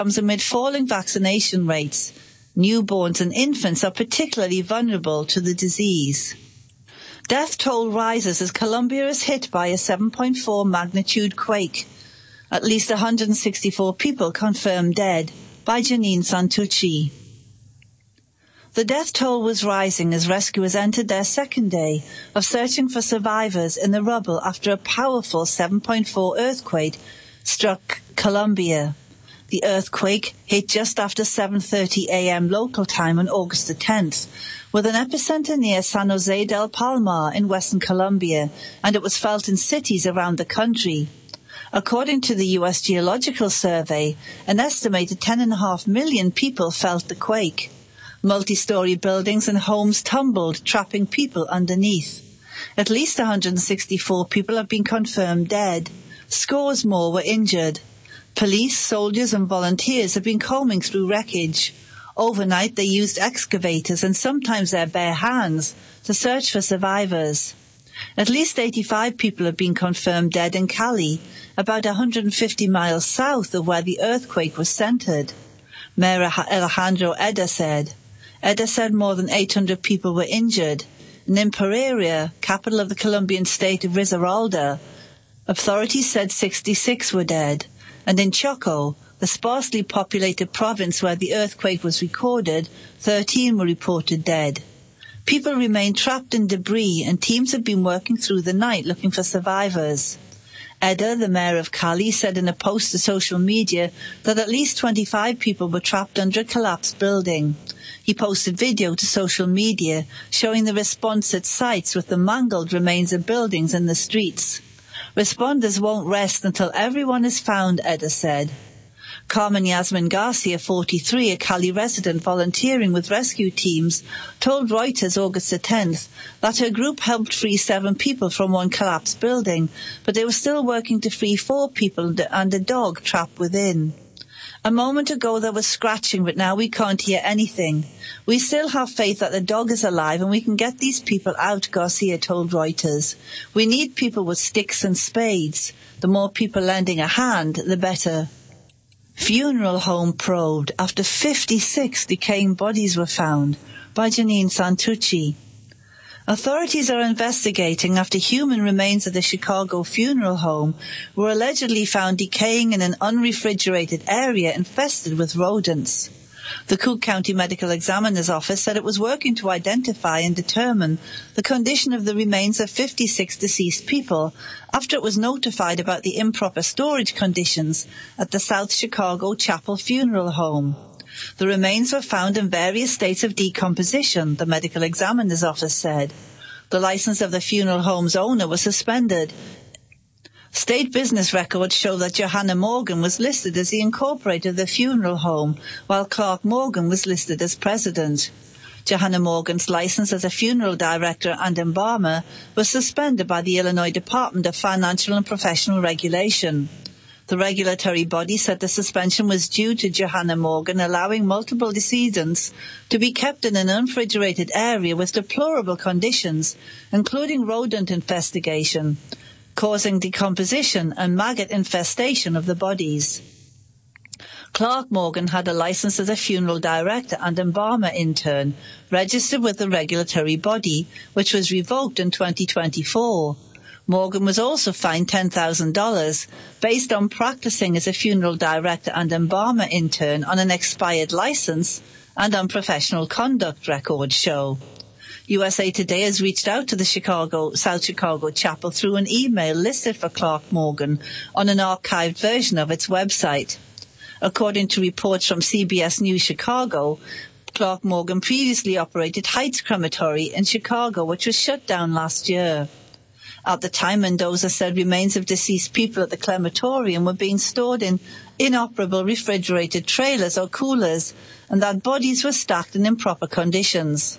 comes amid falling vaccination rates. Newborns and infants are particularly vulnerable to the disease. Death toll rises as Colombia is hit by a 7.4 magnitude quake. At least 164 people confirmed dead. By Janine Santucci. The death toll was rising as rescuers entered their second day of searching for survivors in the rubble after a powerful 7.4 earthquake struck Colombia. The earthquake hit just after 7:30 a.m. local time on August the 10th, with an epicenter near San Jose del Palmar in western Colombia, and it was felt in cities around the country. According to the U.S. Geological Survey, an estimated 10.5 million people felt the quake. Multi-story buildings and homes tumbled, trapping people underneath. At least 164 people have been confirmed dead. Scores more were injured. Police, soldiers and volunteers have been combing through wreckage. Overnight they used excavators and sometimes their bare hands to search for survivors. At least 85 people have been confirmed dead in Cali, about 150 miles south of where the earthquake was centered. Mayor Alejandro Eda said more than 800 people were injured. And in Pereira, capital of the Colombian state of Risaralda, authorities said 66 were dead. And in Choco, the sparsely populated province where the earthquake was recorded, 13 were reported dead. People remain trapped in debris and teams have been working through the night looking for survivors. Eda, the mayor of Cali, said in a post to social media that at least 25 people were trapped under a collapsed building. He posted video to social media showing the response at sites with the mangled remains of buildings in the streets. Responders won't rest until everyone is found, Eda said. Carmen Yasmin Garcia, 43, a Cali resident volunteering with rescue teams, told Reuters August the 10th that her group helped free 7 people from one collapsed building, but they were still working to free 4 people and a dog trapped within. A moment ago there was scratching, but now we can't hear anything. We still have faith that the dog is alive and we can get these people out, Garcia told Reuters. We need people with sticks and spades. The more people lending a hand, the better. Funeral home probed after 56 decaying bodies were found. By Janine Santucci. Authorities are investigating after human remains at the Chicago funeral home were allegedly found decaying in an unrefrigerated area infested with rodents. The Cook County Medical Examiner's Office said it was working to identify and determine the condition of the remains of 56 deceased people after it was notified about the improper storage conditions at the South Chicago Chapel Funeral Home. The remains were found in various states of decomposition, the Medical Examiner's Office said. The license of the funeral home's owner was suspended. State business records show that Johanna Morgan was listed as the incorporator of the funeral home, while Clark Morgan was listed as president. Johanna Morgan's license as a funeral director and embalmer was suspended by the Illinois Department of Financial and Professional Regulation. The regulatory body said the suspension was due to Johanna Morgan allowing multiple decedents to be kept in an unrefrigerated area with deplorable conditions, including rodent infestation, causing decomposition and maggot infestation of the bodies. Clark Morgan had a license as a funeral director and embalmer intern, registered with the regulatory body, which was revoked in 2024. Morgan was also fined $10,000 based on practicing as a funeral director and embalmer intern on an expired license and unprofessional conduct, records show. USA Today has reached out to the South Chicago Chapel through an email listed for Clark Morgan on an archived version of its website. According to reports from CBS News Chicago, Clark Morgan previously operated Heights Crematory in Chicago, which was shut down last year. At the time, Mendoza said remains of deceased people at the crematorium were being stored in inoperable refrigerated trailers or coolers, and that bodies were stacked in improper conditions.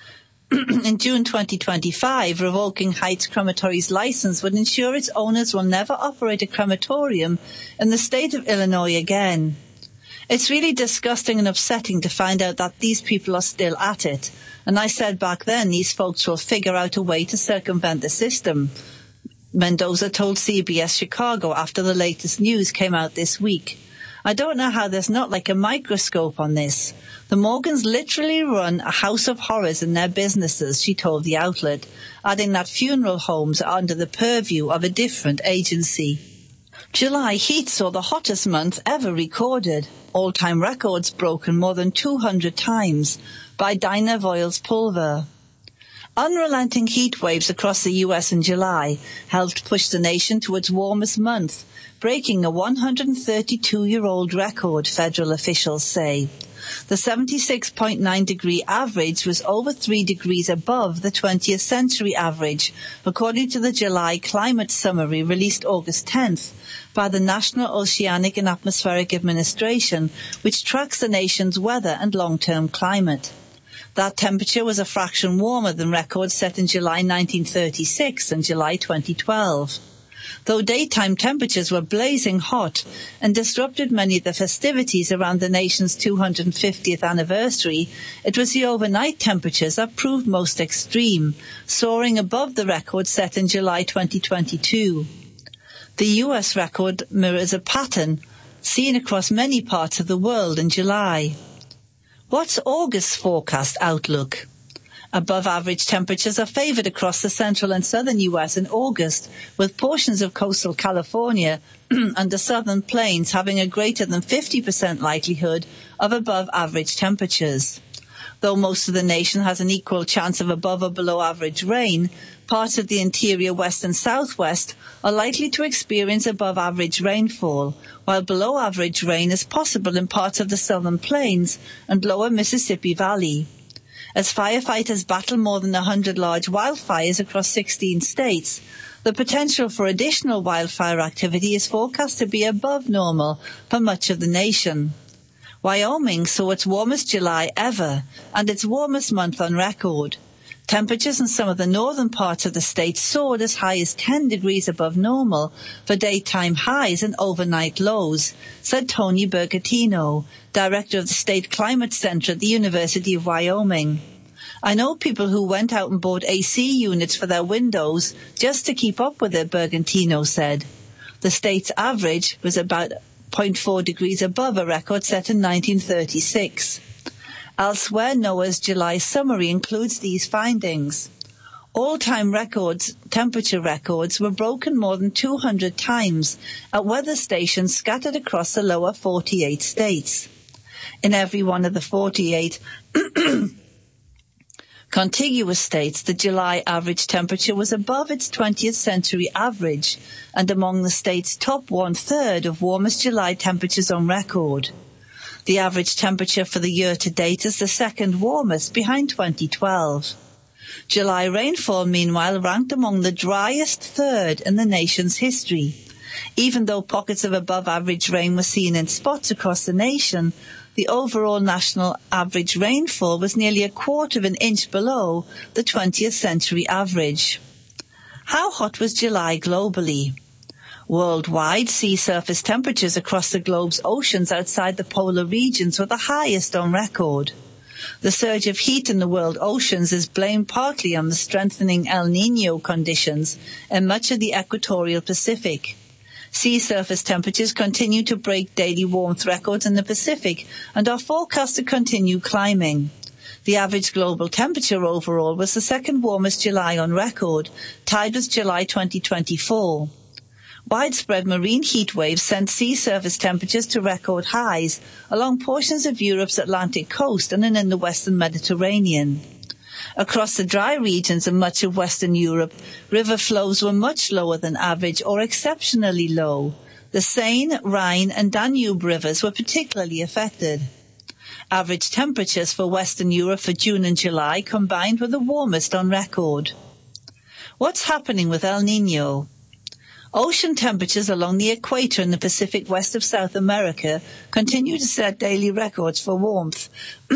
In June 2025, revoking Heights Crematory's license would ensure its owners will never operate a crematorium in the state of Illinois again. It's really disgusting and upsetting to find out that these people are still at it. And I said back then these folks will figure out a way to circumvent the system, Mendoza told CBS Chicago after the latest news came out this week. I don't know how there's not like a microscope on this. The Morgans literally run a house of horrors in their businesses, she told the outlet, adding that funeral homes are under the purview of a different agency. July heat saw the hottest month ever recorded. All-time records broken more than 200 times by Dyna Voiles Pulver. Unrelenting heat waves across the US in July helped push the nation to its warmest month, breaking a 132-year-old record, federal officials say. The 76.9-degree average was over 3 degrees above the 20th century average, according to the July Climate Summary released August 10th by the National Oceanic and Atmospheric Administration, which tracks the nation's weather and long-term climate. That temperature was a fraction warmer than records set in July 1936 and July 2012. Though daytime temperatures were blazing hot and disrupted many of the festivities around the nation's 250th anniversary, it was the overnight temperatures that proved most extreme, soaring above the record set in July 2022. The US record mirrors a pattern seen across many parts of the world in July. What's August's forecast outlook? Above-average temperatures are favored across the central and southern U.S. in August, with portions of coastal California and the southern plains having a greater than 50% likelihood of above-average temperatures. Though most of the nation has an equal chance of above or below-average rain, parts of the interior west and southwest are likely to experience above-average rainfall, while below-average rain is possible in parts of the southern plains and lower Mississippi Valley. As firefighters battle more than 100 large wildfires across 16 states, the potential for additional wildfire activity is forecast to be above normal for much of the nation. Wyoming saw its warmest July ever and its warmest month on record. Temperatures in some of the northern parts of the state soared as high as 10 degrees above normal for daytime highs and overnight lows, said Tony Bergatino, director of the State Climate Center at the University of Wyoming. I know people who went out and bought AC units for their windows just to keep up with it, Bergatino said. The state's average was about 0.4 degrees above a record set in 1936. Elsewhere, NOAA's July summary includes these findings. All-time temperature records were broken more than 200 times at weather stations scattered across the lower 48 states. In every one of the 48 contiguous states, the July average temperature was above its 20th century average and among the state's top one-third of warmest July temperatures on record. The average temperature for the year to date is the second warmest, behind 2012. July rainfall, meanwhile, ranked among the driest third in the nation's history. Even though pockets of above-average rain were seen in spots across the nation, the overall national average rainfall was nearly a quarter of an inch below the 20th century average. How hot was July globally? Worldwide, sea surface temperatures across the globe's oceans outside the polar regions were the highest on record. The surge of heat in the world oceans is blamed partly on the strengthening El Niño conditions in much of the equatorial Pacific. Sea surface temperatures continue to break daily warmth records in the Pacific and are forecast to continue climbing. The average global temperature overall was the second warmest July on record, tied with July 2024. Widespread marine heat waves sent sea surface temperatures to record highs along portions of Europe's Atlantic coast and in the western Mediterranean. Across the dry regions in much of Western Europe, river flows were much lower than average or exceptionally low. The Seine, Rhine, and Danube rivers were particularly affected. Average temperatures for Western Europe for June and July combined were the warmest on record. What's happening with El Niño? Ocean temperatures along the equator in the Pacific west of South America continue to set daily records for warmth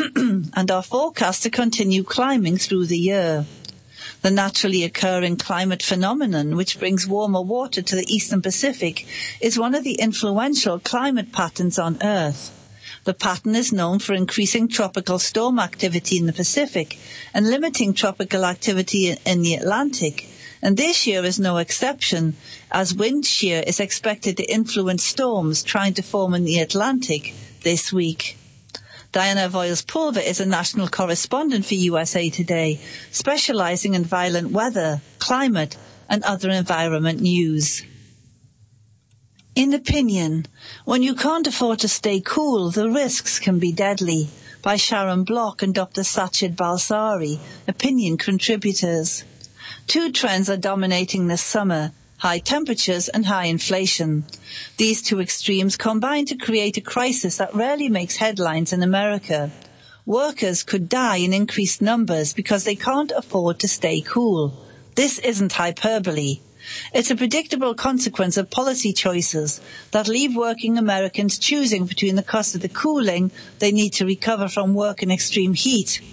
and are forecast to continue climbing through the year. The naturally occurring climate phenomenon, which brings warmer water to the eastern Pacific, is one of the influential climate patterns on Earth. The pattern is known for increasing tropical storm activity in the Pacific and limiting tropical activity in the Atlantic, And this year is no exception, as wind shear is expected to influence storms trying to form in the Atlantic this week. Diana Voiles-Pulver is a national correspondent for USA Today, specializing in violent weather, climate, and other environment news. In Opinion, When You Can't Afford to Stay Cool, the Risks Can Be Deadly, by Sharon Block and Dr. Sachit Balsari, opinion contributors. Two trends are dominating this summer: high temperatures and high inflation. These two extremes combine to create a crisis that rarely makes headlines in America. Workers could die in increased numbers because they can't afford to stay cool. This isn't hyperbole. It's a predictable consequence of policy choices that leave working Americans choosing between the cost of the cooling they need to recover from work in extreme heat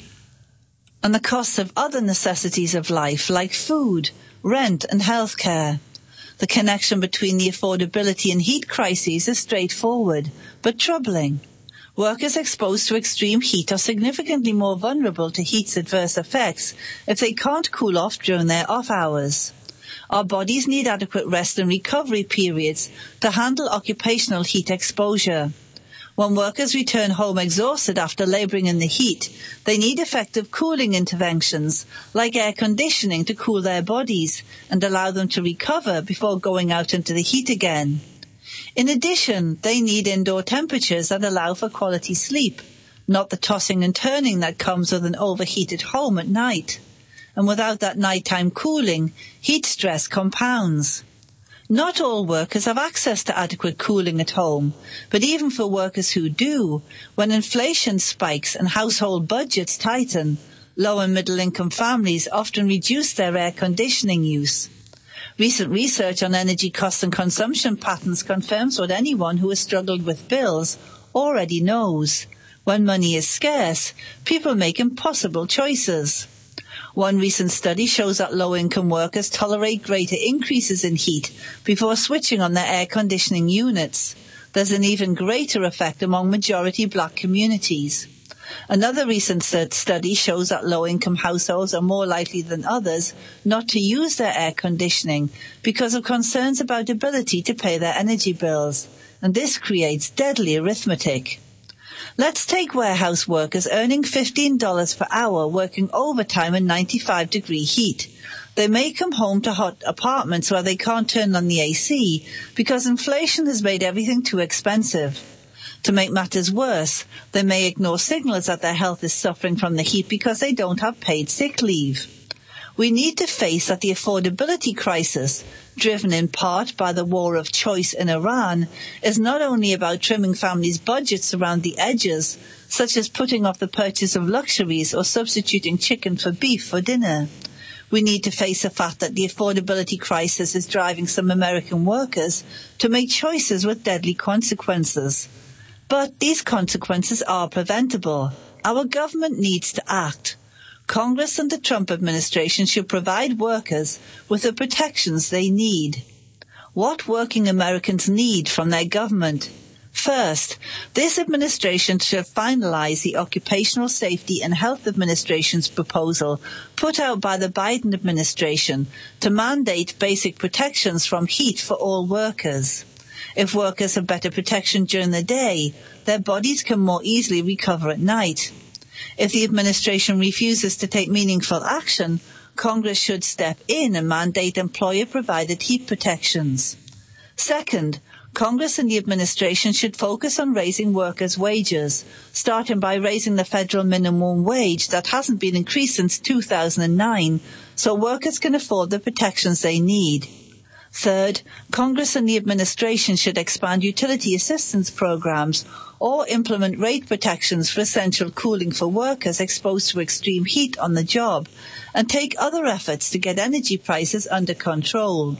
and the costs of other necessities of life like food, rent, and health care. The connection between the affordability and heat crises is straightforward, but troubling. Workers exposed to extreme heat are significantly more vulnerable to heat's adverse effects if they can't cool off during their off hours. Our bodies need adequate rest and recovery periods to handle occupational heat exposure. When workers return home exhausted after laboring in the heat, they need effective cooling interventions, like air conditioning, to cool their bodies and allow them to recover before going out into the heat again. In addition, they need indoor temperatures that allow for quality sleep, not the tossing and turning that comes with an overheated home at night. And without that nighttime cooling, heat stress compounds. Not all workers have access to adequate cooling at home, but even for workers who do, when inflation spikes and household budgets tighten, low and middle-income families often reduce their air conditioning use. Recent research on energy costs and consumption patterns confirms what anyone who has struggled with bills already knows. When money is scarce, people make impossible choices. One recent study shows that low-income workers tolerate greater increases in heat before switching on their air conditioning units. There's an even greater effect among majority black communities. Another recent study shows that low-income households are more likely than others not to use their air conditioning because of concerns about ability to pay their energy bills, and this creates deadly arithmetic. Let's take warehouse workers earning $15 per hour working overtime in 95-degree heat. They may come home to hot apartments where they can't turn on the AC because inflation has made everything too expensive. To make matters worse, they may ignore signals that their health is suffering from the heat because they don't have paid sick leave. We need to face that the affordability crisis, driven in part by the war of choice in Iran, is not only about trimming families' budgets around the edges, such as putting off the purchase of luxuries or substituting chicken for beef for dinner. We need to face the fact that the affordability crisis is driving some American workers to make choices with deadly consequences. But these consequences are preventable. Our government needs to act. Congress and the Trump administration should provide workers with the protections they need. What working Americans need from their government? First, this administration should finalize the Occupational Safety and Health Administration's proposal put out by the Biden administration to mandate basic protections from heat for all workers. If workers have better protection during the day, their bodies can more easily recover at night. If the administration refuses to take meaningful action, Congress should step in and mandate employer-provided heat protections. Second, Congress and the administration should focus on raising workers' wages, starting by raising the federal minimum wage that hasn't been increased since 2009, so workers can afford the protections they need. Third, Congress and the administration should expand utility assistance programs or implement rate protections for essential cooling for workers exposed to extreme heat on the job, and take other efforts to get energy prices under control.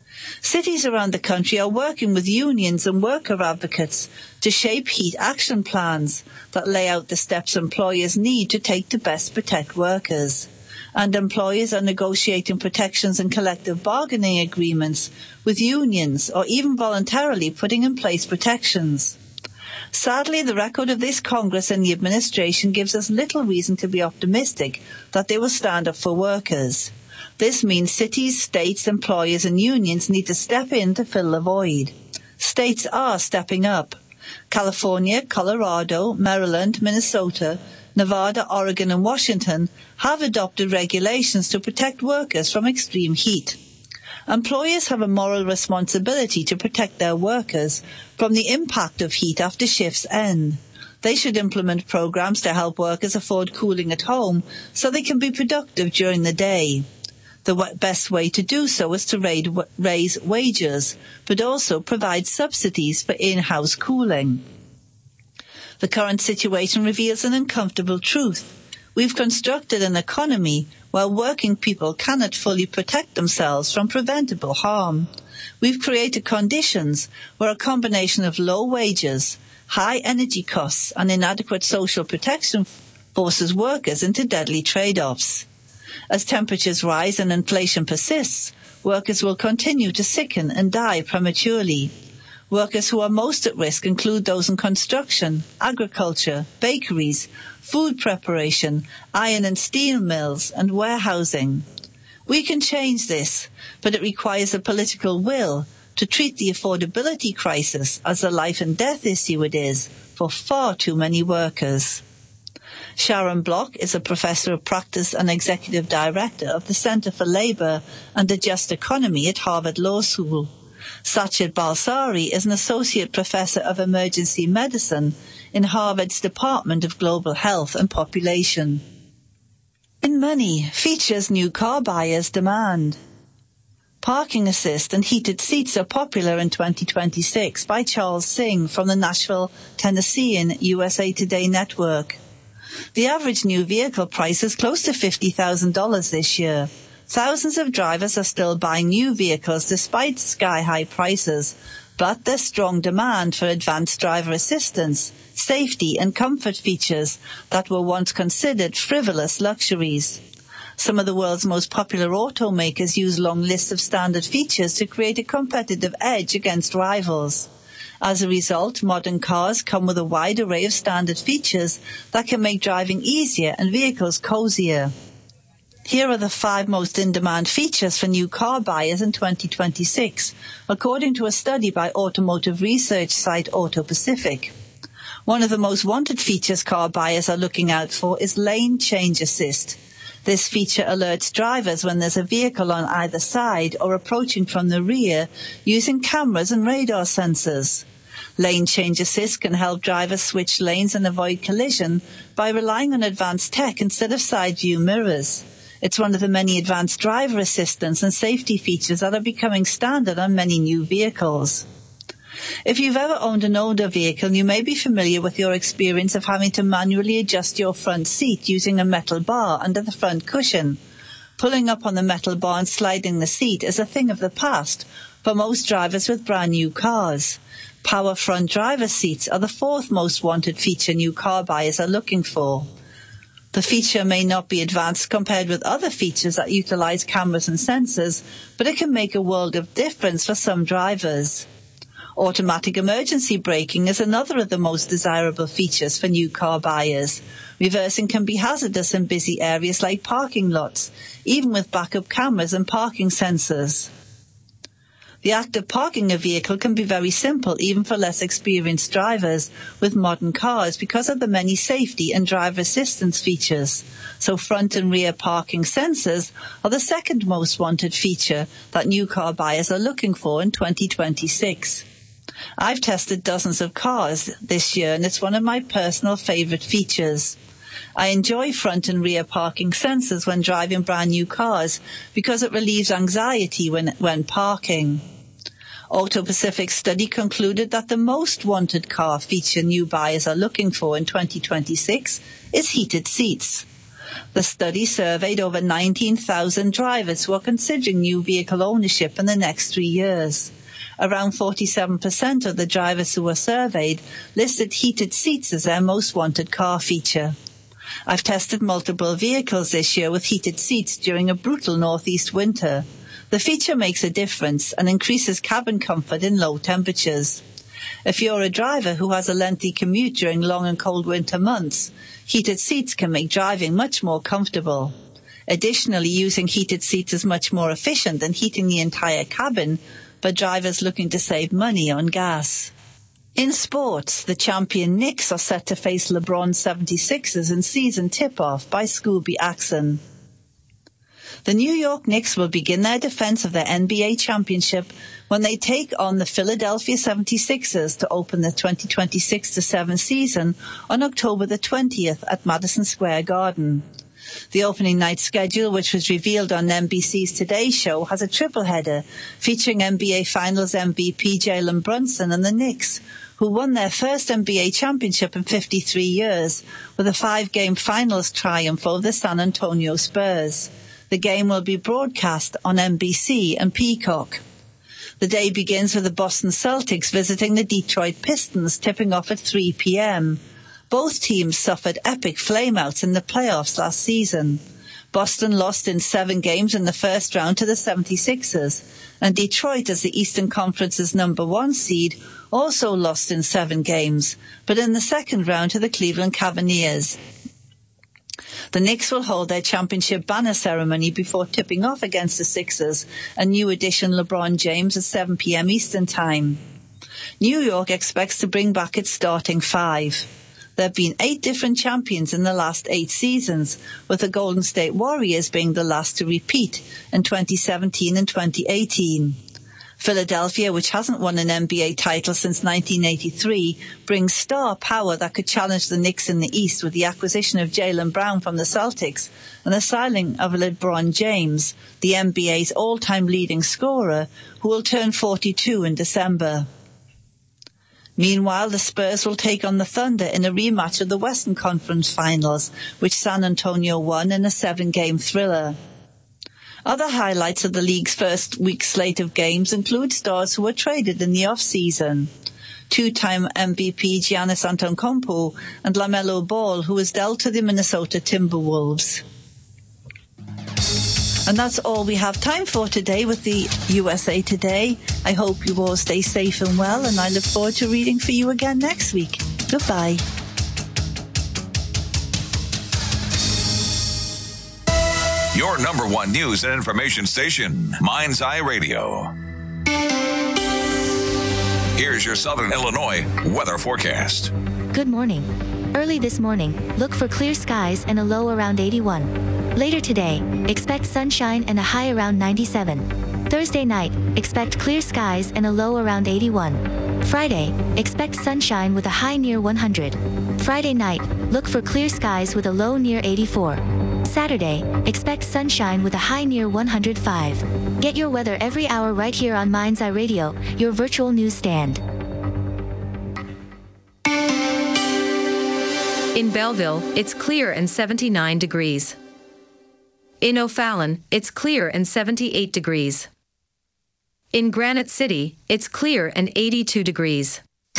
Cities around the country are working with unions and worker advocates to shape heat action plans that lay out the steps employers need to take to best protect workers. And employers are negotiating protections and collective bargaining agreements with unions or even voluntarily putting in place protections. Sadly, the record of this Congress and the administration gives us little reason to be optimistic that they will stand up for workers. This means cities, states, employers and unions need to step in to fill the void. States are stepping up. California, Colorado, Maryland, Minnesota, Nevada, Oregon and Washington have adopted regulations to protect workers from extreme heat. Employers have a moral responsibility to protect their workers from the impact of heat after shifts end. They should implement programs to help workers afford cooling at home so they can be productive during the day. The best way to do so is to raise wages, but also provide subsidies for in-house cooling. The current situation reveals an uncomfortable truth. We've constructed an economy where working people cannot fully protect themselves from preventable harm. We've created conditions where a combination of low wages, high energy costs and inadequate social protection forces workers into deadly trade-offs. As temperatures rise and inflation persists, workers will continue to sicken and die prematurely. Workers who are most at risk include those in construction, agriculture, bakeries, food preparation, iron and steel mills, and warehousing. We can change this, but it requires a political will to treat the affordability crisis as a life and death issue it is for far too many workers. Sharon Block is a professor of practice and executive director of the Center for Labor and a Just Economy at Harvard Law School. Sachit Balsari is an associate professor of emergency medicine in Harvard's Department of Global Health and Population. In money, features new car buyers demand. Parking assist and heated seats are popular in 2026 by Charles Singh from the Nashville, Tennessean USA Today network. The average new vehicle price is close to $50,000 this year. Thousands of drivers are still buying new vehicles despite sky-high prices, but there's strong demand for advanced driver assistance, safety and comfort features that were once considered frivolous luxuries. Some of the world's most popular automakers use long lists of standard features to create a competitive edge against rivals. As a result, modern cars come with a wide array of standard features that can make driving easier and vehicles cozier. Here are the 5 most in-demand features for new car buyers in 2026, according to a study by automotive research site Auto Pacific. One of the most wanted features car buyers are looking out for is lane change assist. This feature alerts drivers when there's a vehicle on either side or approaching from the rear using cameras and radar sensors. Lane change assist can help drivers switch lanes and avoid collision by relying on advanced tech instead of side view mirrors. It's one of the many advanced driver assistance and safety features that are becoming standard on many new vehicles. If you've ever owned an older vehicle, you may be familiar with your experience of having to manually adjust your front seat using a metal bar under the front cushion. Pulling up on the metal bar and sliding the seat is a thing of the past for most drivers with brand new cars. Power front driver seats are the 4th most wanted feature new car buyers are looking for. The feature may not be advanced compared with other features that utilize cameras and sensors, but it can make a world of difference for some drivers. Automatic emergency braking is another of the most desirable features for new car buyers. Reversing can be hazardous in busy areas like parking lots, even with backup cameras and parking sensors. The act of parking a vehicle can be very simple even for less experienced drivers with modern cars because of the many safety and driver assistance features. So front and rear parking sensors are the 2nd most wanted feature that new car buyers are looking for in 2026. I've tested dozens of cars this year and it's one of my personal favorite features. I enjoy front and rear parking sensors when driving brand new cars because it relieves anxiety when parking. Auto Pacific's study concluded that the most wanted car feature new buyers are looking for in 2026 is heated seats. The study surveyed over 19,000 drivers who are considering new vehicle ownership in the next 3 years. Around 47% of the drivers who were surveyed listed heated seats as their most wanted car feature. I've tested multiple vehicles this year with heated seats during a brutal northeast winter. The feature makes a difference and increases cabin comfort in low temperatures. If you're a driver who has a lengthy commute during long and cold winter months, heated seats can make driving much more comfortable. Additionally, using heated seats is much more efficient than heating the entire cabin for drivers looking to save money on gas. In sports, the champion Knicks are set to face LeBron's 76ers in season tip-off by Scooby Axon. The New York Knicks will begin their defense of their NBA championship when they take on the Philadelphia 76ers to open the 2026-7 season on October the 20th at Madison Square Garden. The opening night schedule, which was revealed on NBC's Today Show, has a triple-header featuring NBA Finals MVP Jalen Brunson and the Knicks, who won their first NBA championship in 53 years with a 5-game finals triumph over the San Antonio Spurs. The game will be broadcast on NBC and Peacock. The day begins with the Boston Celtics visiting the Detroit Pistons, tipping off at 3 p.m. Both teams suffered epic flameouts in the playoffs last season. Boston lost in 7 games in the first round to the 76ers, and Detroit, as the Eastern Conference's number 1 seed, also lost in 7 games, but in the second round to the Cleveland Cavaliers. The Knicks will hold their championship banner ceremony before tipping off against the Sixers, a new addition LeBron James at 7 p.m. Eastern Time. New York expects to bring back its starting 5. There have been 8 different champions in the last 8 seasons, with the Golden State Warriors being the last to repeat in 2017 and 2018. Philadelphia, which hasn't won an NBA title since 1983, brings star power that could challenge the Knicks in the East with the acquisition of Jaylen Brown from the Celtics and the signing of LeBron James, the NBA's all-time leading scorer, who will turn 42 in December. Meanwhile, the Spurs will take on the Thunder in a rematch of the Western Conference Finals, which San Antonio won in a 7-game thriller. Other highlights of the league's first week slate of games include stars who were traded in the off-season. 2-time MVP Giannis Antetokounmpo and LaMelo Ball, who was dealt to the Minnesota Timberwolves. And that's all we have time for today with the USA Today. I hope you all stay safe and well, and I look forward to reading for you again next week. Goodbye. Your number 1 news and information station, Mind's Eye Radio. Here's your Southern Illinois weather forecast. Good morning. Early this morning, look for clear skies and a low around 81. Later today, expect sunshine and a high around 97. Thursday night, expect clear skies and a low around 81. Friday, expect sunshine with a high near 100. Friday night, look for clear skies with a low near 84. Saturday, expect sunshine with a high near 105. Get your weather every hour right here on Mind's Eye Radio, your virtual newsstand. In Belleville, it's clear and 79 degrees. In O'Fallon, it's clear and 78 degrees. In Granite City, it's clear and 82 degrees.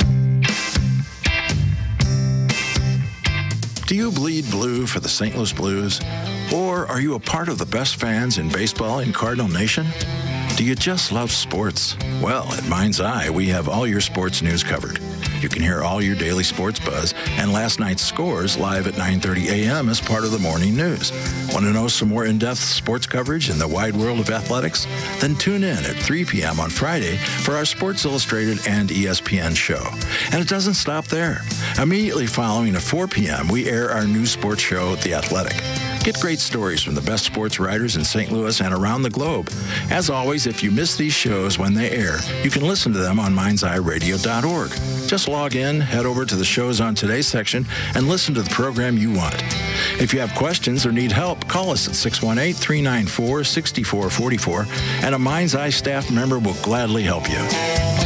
Do you bleed blue for the St. Louis Blues? Or are you a part of the best fans in baseball in Cardinal Nation? Do you just love sports? Well, at Mind's Eye, we have all your sports news covered. You can hear all your daily sports buzz and last night's scores live at 9:30 a.m. as part of the morning news. Want to know some more in-depth sports coverage in the wide world of athletics? Then tune in at 3 p.m. on Friday for our Sports Illustrated and ESPN show. And it doesn't stop there. Immediately following at 4 p.m., we air our new sports show, The Athletic. Get great stories from the best sports writers in St. Louis and around the globe. As always, if you miss these shows when they air, you can listen to them on mindseyeradio.org. Just log in, head over to the shows on today's section, and listen to the program you want. If you have questions or need help, call us at 618-394-6444, and a Mind's Eye staff member will gladly help you.